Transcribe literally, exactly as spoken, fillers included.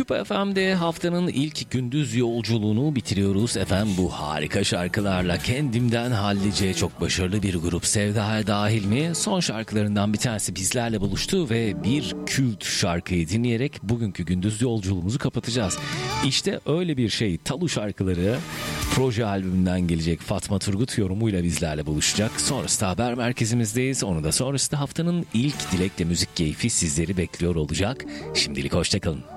Kupa F M'de haftanın ilk gündüz yolculuğunu bitiriyoruz. Efendim bu harika şarkılarla kendimden hallice çok başarılı bir grup Sevda'ya dahil mi? Son şarkılarından bir tanesi bizlerle buluştu ve bir kült şarkıyı dinleyerek bugünkü gündüz yolculuğumuzu kapatacağız. İşte öyle bir şey. Talu şarkıları proje albümünden gelecek Fatma Turgut yorumuyla bizlerle buluşacak. Sonrası da haber merkezimizdeyiz. Onu da sonrası da haftanın ilk Dilek'le müzik keyfi sizleri bekliyor olacak. Şimdilik hoşçakalın.